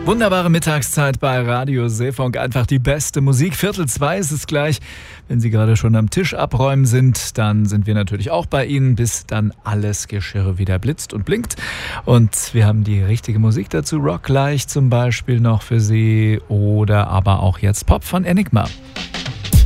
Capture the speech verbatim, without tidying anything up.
Wunderbare Mittagszeit bei Radio Seefunk. Einfach die beste Musik. Viertel zwei ist es gleich. Wenn Sie gerade schon am Tisch abräumen sind, dann sind wir natürlich auch bei Ihnen, bis dann alles Geschirr wieder blitzt und blinkt. Und wir haben die richtige Musik dazu. Rock leicht zum Beispiel noch für Sie oder aber auch jetzt Pop von Enigma.